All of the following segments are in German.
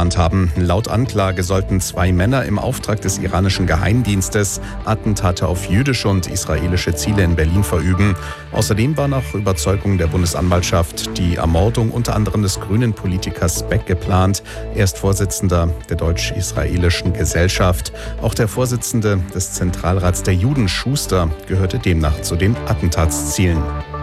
geplant haben. Laut Anklage sollten 2 Männer im Auftrag des iranischen Geheimdienstes Attentate auf jüdische und israelische Ziele in Berlin verüben. Außerdem war nach Überzeugung der Bundesanwaltschaft die Ermordung unter anderem des grünen Politikers Beck geplant. Er ist Vorsitzender der Deutsch-Israelischen Gesellschaft. Auch der Vorsitzende des Zentralrats der Juden, Schuster, gehörte demnach zu den Attentatszielen.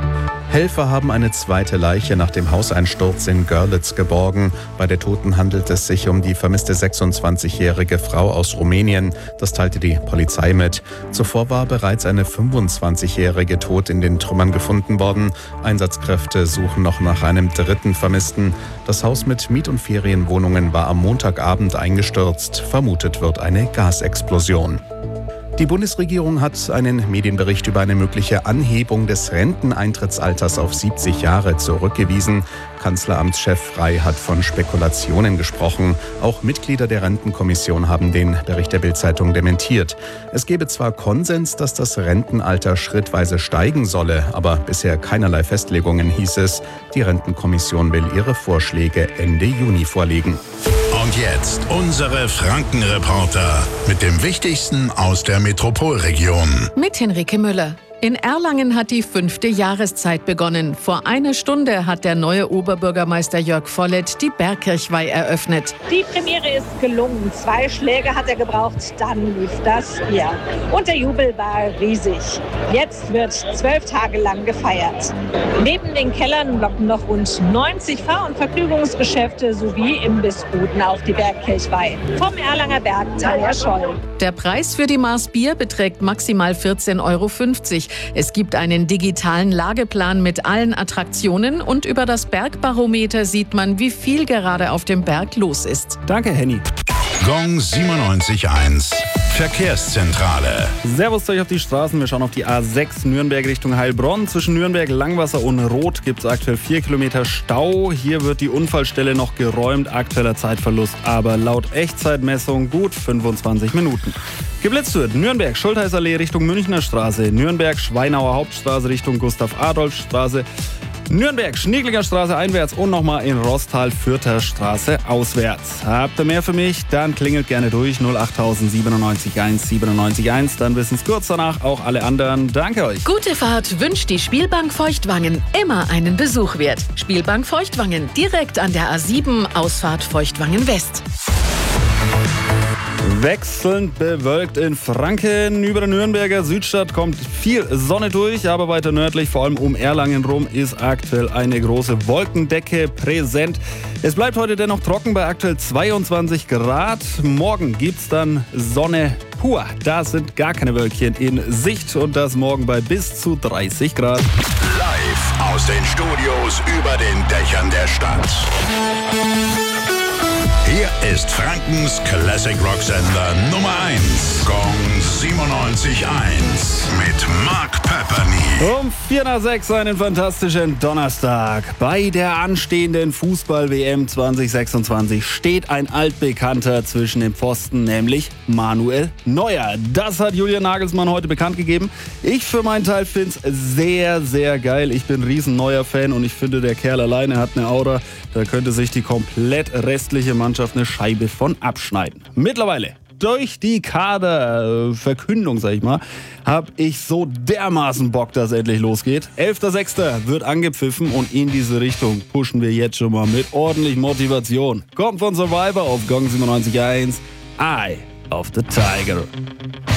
Helfer haben eine zweite Leiche nach dem Hauseinsturz in Görlitz geborgen. Bei der Toten handelt es sich um die vermisste 26-jährige Frau aus Rumänien. Das teilte die Polizei mit. Zuvor war bereits eine 25-jährige tot in den Trümmern gefunden worden. Einsatzkräfte suchen noch nach einem dritten Vermissten. Das Haus mit Miet- und Ferienwohnungen war am Montagabend eingestürzt. Vermutet wird eine Gasexplosion. Die Bundesregierung hat einen Medienbericht über eine mögliche Anhebung des Renteneintrittsalters auf 70 Jahre zurückgewiesen. Kanzleramtschef Frey hat von Spekulationen gesprochen. Auch Mitglieder der Rentenkommission haben den Bericht der Bild-Zeitung dementiert. Es gebe zwar Konsens, dass das Rentenalter schrittweise steigen solle, aber bisher keinerlei Festlegungen, hieß es. Die Rentenkommission will ihre Vorschläge Ende Juni vorlegen. Und jetzt unsere Franken-Reporter mit dem Wichtigsten aus der Metropolregion. Mit Henrike Müller. In Erlangen hat die 5. Jahreszeit begonnen. Vor einer Stunde hat der neue Oberbürgermeister Jörg Vollett die Bergkirchweih eröffnet. Die Premiere ist gelungen. 2 Schläge hat er gebraucht, dann lief das Bier. Und der Jubel war riesig. Jetzt wird 12 Tage lang gefeiert. Neben den Kellern locken noch rund 90 Fahr- und Vergnügungsgeschäfte sowie Imbissbuden auf die Bergkirchweih. Vom Erlanger Berg, Tanja Scholl. Der Preis für die Maß Bier beträgt maximal 14,50 €. Es gibt einen digitalen Lageplan mit allen Attraktionen und über das Bergbarometer sieht man, wie viel gerade auf dem Berg los ist. Danke, Henny. Gong 97.1 Verkehrszentrale. Servus euch auf die Straßen. Wir schauen auf die A6 Nürnberg Richtung Heilbronn. Zwischen Nürnberg, Langwasser und Roth gibt es aktuell 4 Kilometer Stau. Hier wird die Unfallstelle noch geräumt. Aktueller Zeitverlust, aber laut Echtzeitmessung gut 25 Minuten. Geblitzt wird Nürnberg, Schultheißallee Richtung Münchner Straße. Nürnberg, Schweinauer Hauptstraße Richtung Gustav-Adolf-Straße. Nürnberg, Schneeglinger Straße einwärts und nochmal in Rostal, Fürther Straße auswärts. Habt ihr mehr für mich? Dann klingelt gerne durch 08000 97 1. Dann wissen es kurz danach auch alle anderen. Danke euch. Gute Fahrt wünscht die Spielbank Feuchtwangen. Immer einen Besuch wert. Spielbank Feuchtwangen, direkt an der A7, Ausfahrt Feuchtwangen West. Wechselnd bewölkt in Franken. Über der Nürnberger Südstadt kommt viel Sonne durch, aber weiter nördlich, vor allem um Erlangen rum, ist aktuell eine große Wolkendecke präsent. Es bleibt heute dennoch trocken bei aktuell 22 Grad. Morgen gibt's dann Sonne pur. Da sind gar keine Wölkchen in Sicht und das morgen bei bis zu 30 Grad. Live aus den Studios über den Dächern der Stadt. Hier ist Frankens Classic Rock Sender Nummer 1. Gong 97.1 mit Mark Pepperny. Um 4:06 einen fantastischen Donnerstag. Bei der anstehenden Fußball-WM 2026 steht ein Altbekannter zwischen den Pfosten, nämlich Manuel Neuer. Das hat Julian Nagelsmann heute bekannt gegeben. Ich für meinen Teil finde es sehr, sehr geil. Ich bin ein riesen Neuer-Fan und ich finde, der Kerl alleine hat eine Aura. Da könnte sich die komplett restliche Mannschaft eine Scheibe von abschneiden. Mittlerweile, durch die Kaderverkündung, sag ich mal, habe ich so dermaßen Bock, dass es endlich losgeht. 11.06. wird angepfiffen und in diese Richtung pushen wir jetzt schon mal mit ordentlich Motivation. Kommt von Survivor auf Gong 97.1. Eye of the Tiger.